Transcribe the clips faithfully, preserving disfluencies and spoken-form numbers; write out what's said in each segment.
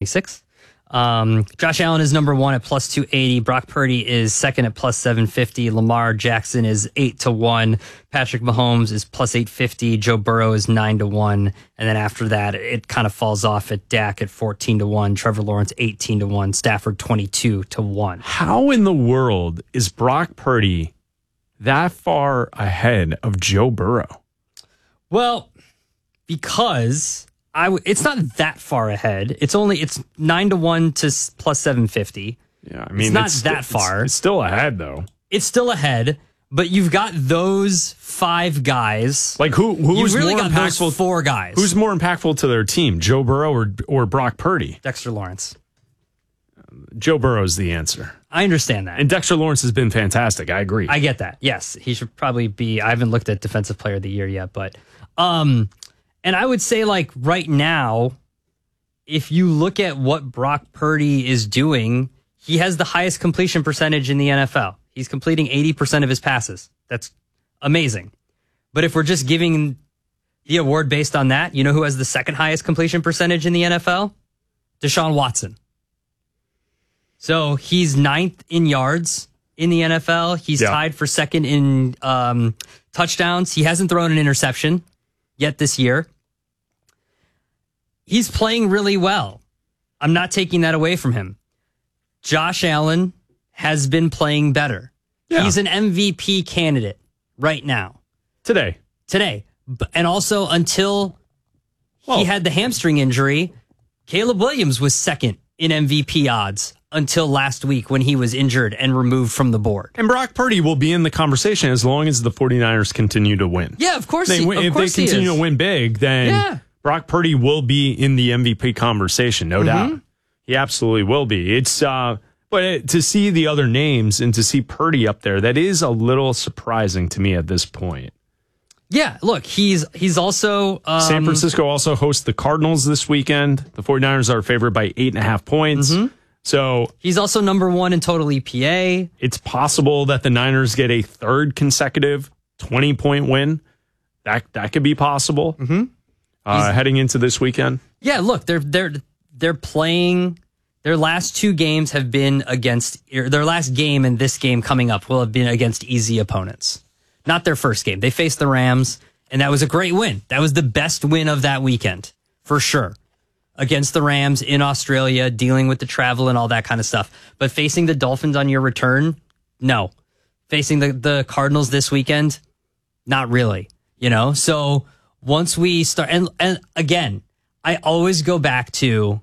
twenty-six. Um, Josh Allen is number one at plus two eighty. Brock Purdy is second at plus seven fifty. Lamar Jackson is eight to one. Patrick Mahomes is plus eight fifty. Joe Burrow is nine to one. And then after that, it kind of falls off at Dak at fourteen to one. Trevor Lawrence eighteen to one. Stafford twenty-two to one. How in the world is Brock Purdy that far ahead of Joe Burrow? Well, because I w- it's not that far ahead. It's only it's nine to one to s- plus seven fifty. Yeah, I mean, it's not it's, that it's, far. It's still ahead, though. It's still ahead, but you've got those five guys. Like who? Who's You've really more got impactful? those four guys. Who's more impactful to their team, Joe Burrow or or Brock Purdy? Dexter Lawrence. Joe Burrow's the answer. I understand that. And Dexter Lawrence has been fantastic. I agree. I get that. Yes, he should probably be. I haven't looked at Defensive Player of the Year yet, but um, and I would say like right now, if you look at what Brock Purdy is doing, he has the highest completion percentage in the N F L. He's completing eighty percent of his passes. That's amazing. But if we're just giving the award based on that, you know who has the second highest completion percentage in the N F L? Deshaun Watson. So he's ninth in yards in the N F L. He's yeah. tied for second in um, touchdowns. He hasn't thrown an interception yet this year. He's playing really well. I'm not taking that away from him. Josh Allen has been playing better. Yeah. He's an M V P candidate right now. Today. Today. And also until Well, he had the hamstring injury, Caleb Williams was second in M V P odds until last week when he was injured and removed from the board. And Brock Purdy will be in the conversation as long as the 49ers continue to win. Yeah, of course. They, he, win, of if course they continue he is. to win big, then Yeah. Brock Purdy will be in the M V P conversation, no Mm-hmm. doubt. He absolutely will be. It's uh, but to see the other names and to see Purdy up there, that is a little surprising to me at this point. Yeah, look, he's he's also um, San Francisco also hosts the Cardinals this weekend. The 49ers are favored by eight and a half points. Mm-hmm. So he's also number one in total E P A. it's possible that the Niners get a third consecutive twenty-point win. That that could be possible. Mm-hmm. Uh, heading into this weekend. Yeah, look, they're they're they're playing. Their last two games have been against their last game, and this game coming up will have been against easy opponents. Not their first game. They faced the Rams, and that was a great win. That was the best win of that weekend, for sure. Against the Rams in Australia, dealing with the travel and all that kind of stuff. But facing the Dolphins on your return, no. Facing the, the Cardinals this weekend, not really. You know? So once we start, and, and again, I always go back to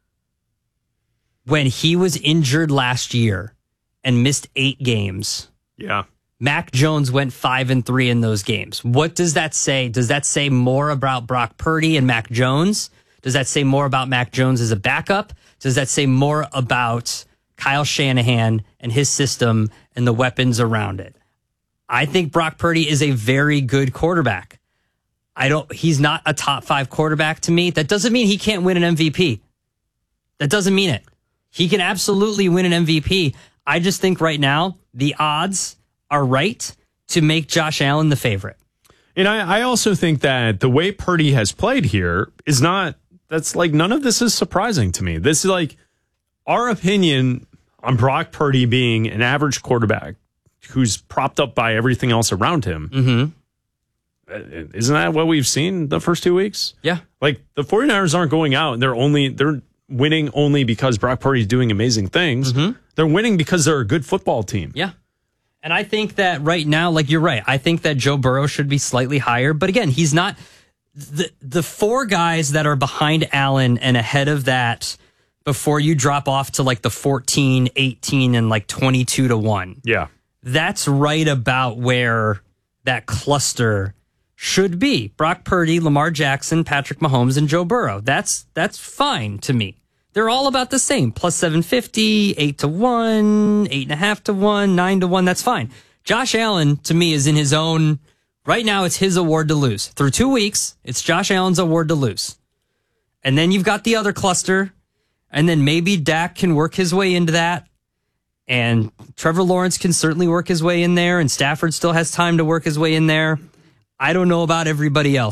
when he was injured last year and missed eight games. Yeah. Mac Jones went five and three in those games. What does that say? Does that say more about Brock Purdy and Mac Jones? Does that say more about Mac Jones as a backup? Does that say more about Kyle Shanahan and his system and the weapons around it? I think Brock Purdy is a very good quarterback. I don't, he's not a top five quarterback to me. That doesn't mean he can't win an M V P. That doesn't mean it. He can absolutely win an M V P. I just think right now the odds are right to make Josh Allen the favorite. And I, I also think that the way Purdy has played here is not, that's like, none of this is surprising to me. This is like our opinion on Brock Purdy being an average quarterback who's propped up by everything else around him. Mm-hmm. Isn't that what we've seen the first two weeks? Yeah. Like the 49ers aren't going out and they're only, they're winning only because Brock Purdy's doing amazing things. Mm-hmm. They're winning because they're a good football team. Yeah. And I think that right now, like you're right, I think that Joe Burrow should be slightly higher. But again, he's not the the four guys that are behind Allen and ahead of that before you drop off to like the fourteen, eighteen, and like twenty-two to one. Yeah. That's right about where that cluster should be. Brock Purdy, Lamar Jackson, Patrick Mahomes, and Joe Burrow. That's that's fine to me. They're all about the same. Plus seven fifty, eight to one, eight and a half to one, nine to one. That's fine. Josh Allen, to me, is in his own, right now, it's his award to lose. Through two weeks, it's Josh Allen's award to lose. And then you've got the other cluster. And then maybe Dak can work his way into that. And Trevor Lawrence can certainly work his way in there. And Stafford still has time to work his way in there. I don't know about everybody else.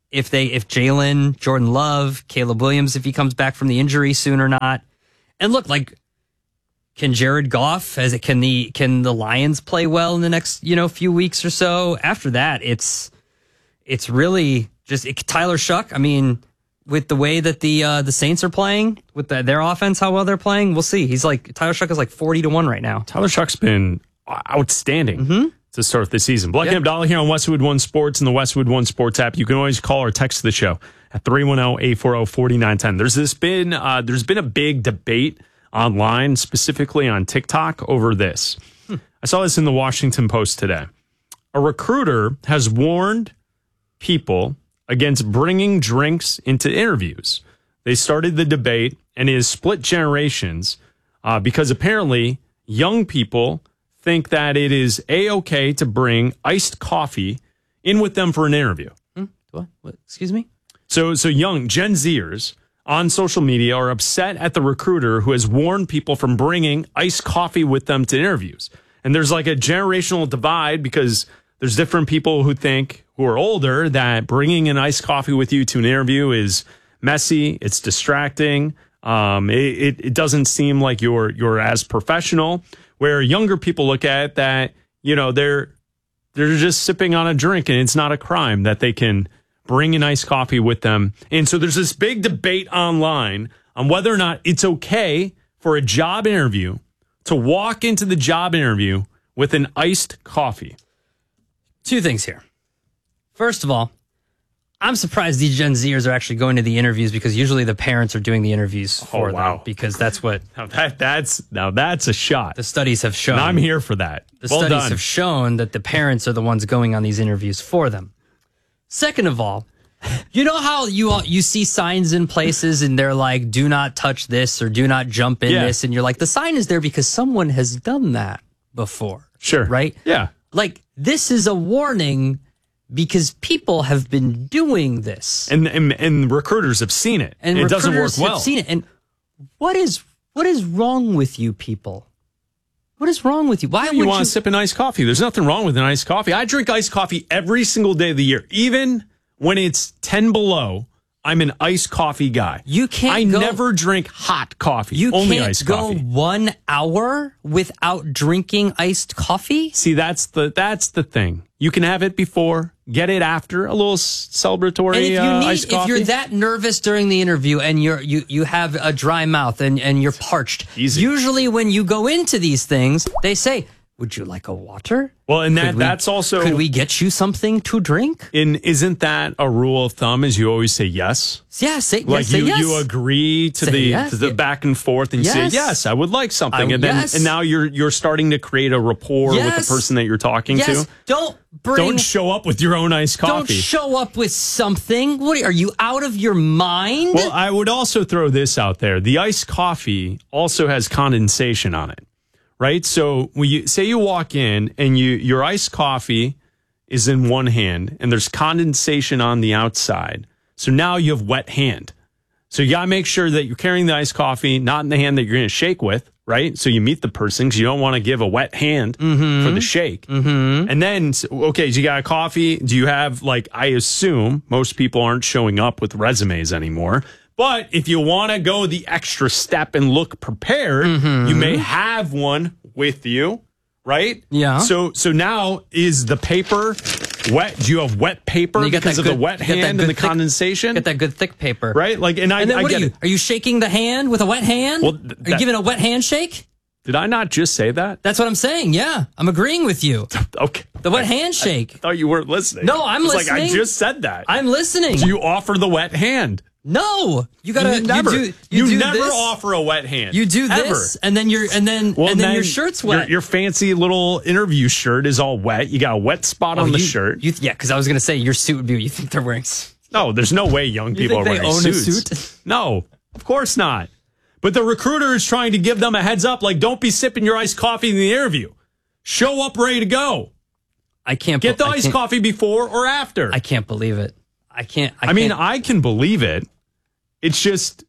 if they if Jalen, Jordan Love, Caleb Williams, if he comes back from the injury soon or not. And look, like, can Jared Goff, as it can the can the Lions play well in the next, you know, few weeks or so? After that, it's it's really just it, Tyler Shuck. I mean, with the way that the uh, the Saints are playing, with the, their offense, how well they're playing, we'll see. He's like Tyler Shuck is like forty to one right now. Tyler Shuck's been outstanding mm-hmm. to start the season. Black yep. and Abdallah here on Westwood One Sports and the Westwood One Sports app. You can always call or text the show at three one zero, eight four zero, four nine one zero. There's this been uh, there's been a big debate online, specifically on TikTok, over this. Hmm. I saw this in the Washington Post today. A recruiter has warned people against bringing drinks into interviews. They started the debate, and it has split generations uh, because apparently young people think that it is A-okay to bring iced coffee in with them for an interview. Hmm? What? What? Excuse me? So, so young Gen Zers on social media are upset at the recruiter who has warned people from bringing iced coffee with them to interviews. And there's like a generational divide because there's different people who think, who are older, that bringing an iced coffee with you to an interview is messy, it's distracting, um, it, it, it doesn't seem like you're you're as professional. Where younger people look at it that, you know, they're they're just sipping on a drink and it's not a crime that they can bring an iced coffee with them. And so there's this big debate online on whether or not it's okay for a job interview to walk into the job interview with an iced coffee. Two things here. First of all, I'm surprised these Gen Zers are actually going to the interviews because usually the parents are doing the interviews for oh, wow. them because that's what now that that's now that's a shot. The studies have shown. And I'm here for that. The well studies done. have shown that the parents are the ones going on these interviews for them. Second of all, you know how you all, you see signs in places and they're like, do not touch this or do not jump in yeah. this. And you're like, the sign is there because someone has done that before. Sure. Right? Yeah. Like, this is a warning because people have been doing this. And and, and recruiters have seen it. And it recruiters doesn't work well. have seen it. And what is what is wrong with you people? What is wrong with you? Why you would want you to sip an iced coffee? There's nothing wrong with an iced coffee. I drink iced coffee every single day of the year. Even when it's ten below, I'm an iced coffee guy. You can't I go, never drink hot coffee. You only can't iced go coffee. one hour without drinking iced coffee? See, that's the that's the thing. You can have it before, get it after, a little celebratory and if you uh, need, iced coffee. if you're that nervous during the interview and you're you you have a dry mouth and, and you're parched, Easy. Usually when you go into these things, they say, would you like a water? Well, and that we, that's also could we get you something to drink? In isn't that a rule of thumb? Is you always say yes? Yeah, say, like yes, say you yes. you agree to say the yes. to the back and forth and you yes. say yes, I would like something, I, and then yes. and now you're you're starting to create a rapport yes. with the person that you're talking yes. to. Don't bring. Don't show up with your own iced coffee. Don't show up with something. What are you out of your mind? Well, I would also throw this out there: the iced coffee also has condensation on it. Right? So when you say you walk in and you your iced coffee is in one hand and there's condensation on the outside. So now you have wet hand. So you got to make sure that you're carrying the iced coffee not in the hand that you're going to shake with, right? So you meet the person because you don't want to give a wet hand mm-hmm. for the shake. Mm-hmm. And then, okay, so you got a coffee. Do you have, like, I assume most people aren't showing up with resumes anymore. But if you want to go the extra step and look prepared, mm-hmm. you may have one with you, right? Yeah. So so now is the paper wet? Do you have wet paper because of good, the wet hand and the thick, condensation? Get that good thick paper, right? Like, and I, and then I what get are you? it. Are you shaking the hand with a wet hand? Well, th- are you giving a wet handshake? Did I not just say that? That's what I'm saying. Yeah, I'm agreeing with you. Okay. The wet handshake. I, I thought you weren't listening. No, I'm it's listening. Like I just said that. I'm listening. Do you offer the wet hand? No, you gotta. You never. You, do, you, you do never this, offer a wet hand. You do ever. this, and then you're, and then, well, and then, then your shirt's wet. Your, your fancy little interview shirt is all wet. You got a wet spot oh, on the you, shirt. You, yeah, because I was gonna say your suit would be. You think they're wearing? No, there's no way young you people think are they wearing own suits. A suit? No, of course not. But the recruiter is trying to give them a heads up, like, don't be sipping your iced coffee in the interview. Show up ready to go. I can't get the I iced can't, coffee before or after. I can't believe it. I can't. I, I mean, can't. I can believe it. It's just,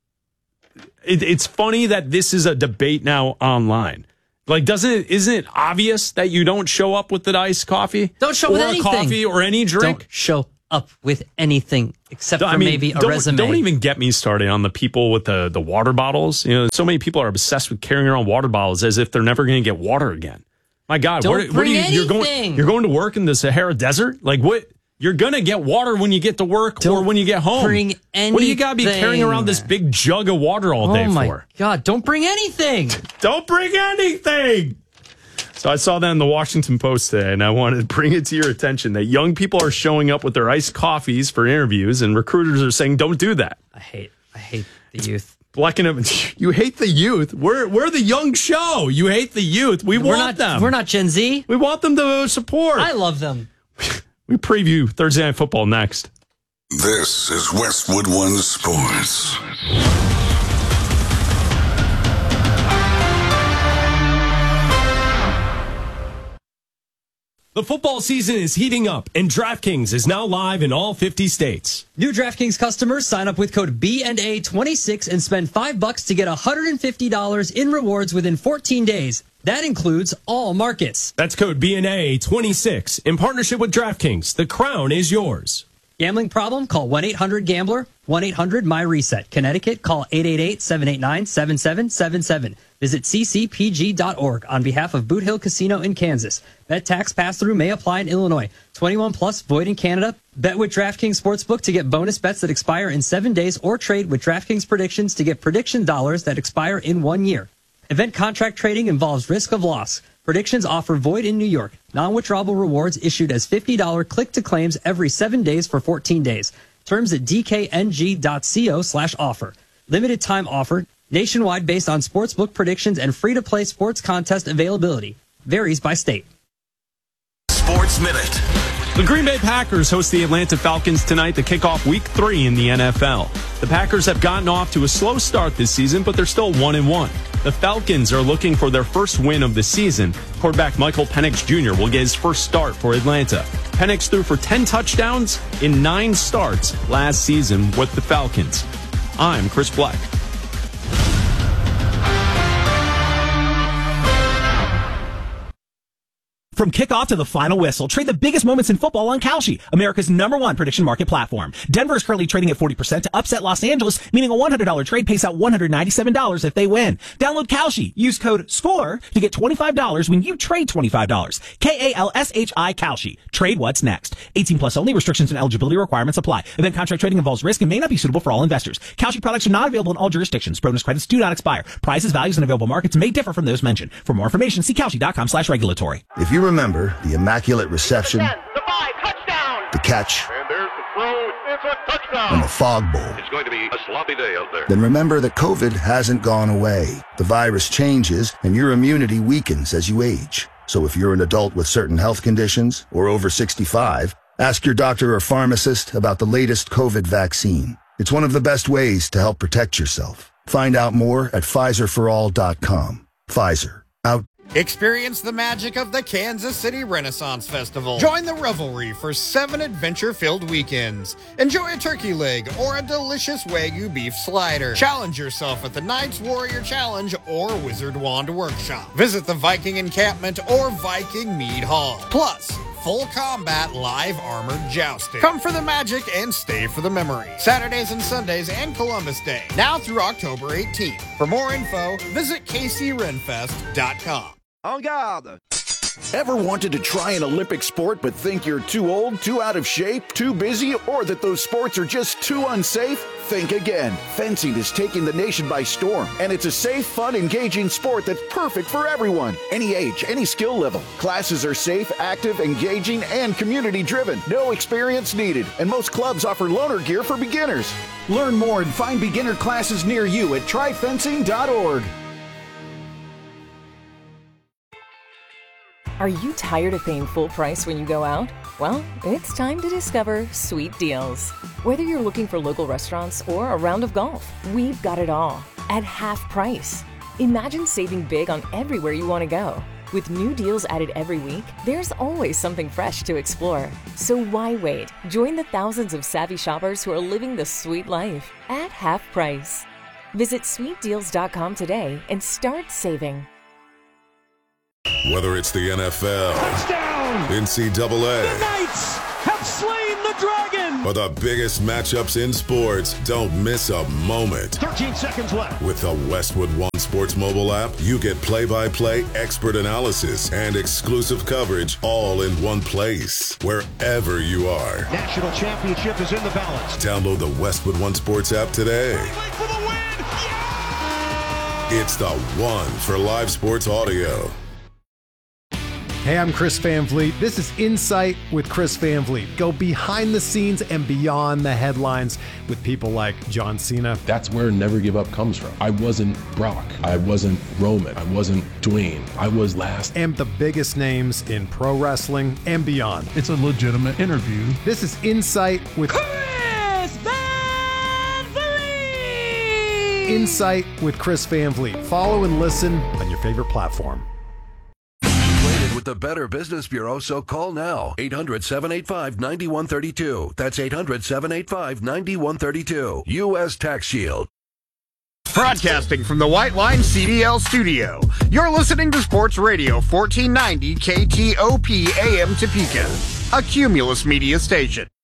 it, it's funny that this is a debate now online. Like, doesn't it? Isn't it obvious that you don't show up with the iced coffee? Don't show or with a anything. coffee or any drink. Don't show up with anything except for I mean, maybe a don't, resume. Don't even get me started on the people with the, the water bottles. You know, so many people are obsessed with carrying around water bottles as if they're never going to get water again. My God, Don't what, what are bring you? You're going. anything. You're going to work in the Sahara Desert. Like what? You're going to get water when you get to work Don't or when you get home. bring anything. What do you got to be carrying around this big jug of water all day oh my for? God, don't bring anything. Don't bring anything. So I saw that in the Washington Post today, and I wanted to bring it to your attention that young people are showing up with their iced coffees for interviews, and recruiters are saying, don't do that. I hate, I hate the youth. Blacking up. You hate the youth. We're we're the young show. You hate the youth. We We're want not, them. We're not Gen Z. We want them to support. I love them. We preview Thursday Night Football next. This is Westwood One Sports. The football season is heating up, and DraftKings is now live in all fifty states. New DraftKings customers sign up with code B and A twenty-six and spend five bucks to get one hundred fifty dollars in rewards within fourteen days. That includes all markets. That's code B N A twenty-six. In partnership with DraftKings, the crown is yours. Gambling problem? Call one eight hundred gambler, one eight hundred my reset. Connecticut, call eight eight eight, seven eight nine, seven seven seven seven. Visit c c p g dot org on behalf of Boot Hill Casino in Kansas. Bet tax pass-through may apply in Illinois. twenty-one plus, void in Canada. Bet with DraftKings Sportsbook to get bonus bets that expire in seven days or trade with DraftKings Predictions to get prediction dollars that expire in one year. Event contract trading involves risk of loss. Predictions offer void in New York. Non-withdrawable rewards issued as fifty dollars click-to-claims every seven days for fourteen days. Terms at d k n g dot co slash offer. Limited time offer. Nationwide based on sportsbook predictions and free-to-play sports contest availability. Varies by state. Sports Minute. The Green Bay Packers host the Atlanta Falcons tonight to kick off week three in the N F L. The Packers have gotten off to a slow start this season, but they're still one and one. The Falcons are looking for their first win of the season. Quarterback Michael Penix Junior will get his first start for Atlanta. Penix threw for ten touchdowns in nine starts last season with the Falcons. I'm Chris Black. From kickoff to the final whistle, trade the biggest moments in football on Kalshi, America's number one prediction market platform. Denver is currently trading at forty percent to upset Los Angeles, meaning a one hundred dollars trade pays out one hundred ninety-seven dollars if they win. Download Kalshi. Use code SCORE to get twenty-five dollars when you trade twenty-five dollars. K A L S H I Kalshi. Trade what's next. eighteen plus only. Restrictions and eligibility requirements apply. Event contract trading involves risk and may not be suitable for all investors. Kalshi products are not available in all jurisdictions. Bonus credits do not expire. Prices, values, and available markets may differ from those mentioned. For more information, see Kalshi dot com slash regulatory. If you remember the immaculate reception, the five, touchdown, the catch, and there's the throw, it's a touchdown, and the fog bowl, it's going to be a sloppy day out there. Then remember that COVID hasn't gone away. The virus changes, and your immunity weakens as you age. So if you're an adult with certain health conditions or over sixty-five, ask your doctor or pharmacist about the latest COVID vaccine. It's one of the best ways to help protect yourself. Find out more at Pfizer for all dot com. Pfizer. Out. Experience the magic of the Kansas City Renaissance Festival. Join the revelry for seven adventure-filled weekends. Enjoy a turkey leg or a delicious Wagyu beef slider. Challenge yourself at the Knights Warrior Challenge or Wizard Wand Workshop. Visit the Viking Encampment or Viking Mead Hall. Plus, full combat live armored jousting. Come for the magic and stay for the memory. Saturdays and Sundays and Columbus Day. Now through October eighteenth. For more info, visit k c renfest dot com. En garde! Ever wanted to try an Olympic sport but think you're too old, too out of shape, too busy, or that those sports are just too unsafe? Think again. Fencing is taking the nation by storm, and it's a safe, fun, engaging sport that's perfect for everyone. Any age, any skill level. Classes are safe, active, engaging, and community-driven. No experience needed, and most clubs offer loaner gear for beginners. Learn more and find beginner classes near you at try fencing dot org. Are you tired of paying full price when you go out? Well, it's time to discover Sweet Deals. Whether you're looking for local restaurants or a round of golf, we've got it all at half price. Imagine saving big on everywhere you want to go. With new deals added every week, there's always something fresh to explore. So why wait? Join the thousands of savvy shoppers who are living the sweet life at half price. Visit sweet deals dot com today and start saving. Whether it's the N F L, touchdown, N C double A, the Knights have slain the the Dragon! For the biggest matchups in sports, don't miss a moment. thirteen seconds left. With the Westwood One Sports mobile app, you get play-by-play expert analysis and exclusive coverage all in one place, wherever you are. National championship is in the balance. Download the Westwood One Sports app today. For the win! Yeah! It's the one for live sports audio. Hey, I'm Chris Van Vliet. This is Insight with Chris Van Vliet. Go behind the scenes and beyond the headlines with people like John Cena. That's where Never Give Up comes from. I wasn't Brock. I wasn't Roman. I wasn't Dwayne. I was last. And the biggest names in pro wrestling and beyond. It's a legitimate interview. This is Insight with Chris Van Vliet! Insight with Chris Van Vliet. Follow and listen on your favorite platform. With the Better Business Bureau, so call now. eight hundred, seven eight five, nine one three two. That's eight hundred, seven eight five, nine one three two. U S Tax Shield. Broadcasting from the White Line C D L studio, you're listening to Sports Radio fourteen ninety K T O P A M Topeka, a Cumulus Media station.